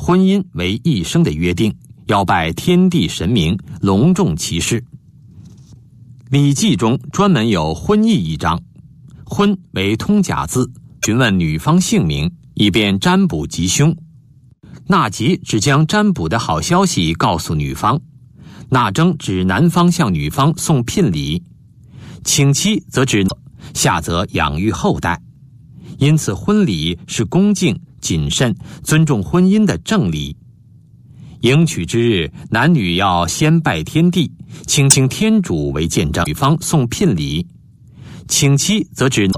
婚姻为一生的约定，要拜天地神明，隆重其事。《礼记》中专门有婚议一章，婚为通假字，询问女方姓名，以便占卜吉凶。纳吉只将占卜的好消息告诉女方，纳征指男方向女方送聘礼，请妻则指下则养育后代。因此婚礼是恭敬、谨慎、尊重婚姻的正礼。迎娶之日，男女要先拜天地，请天主为见证，女方送聘礼。请妻则指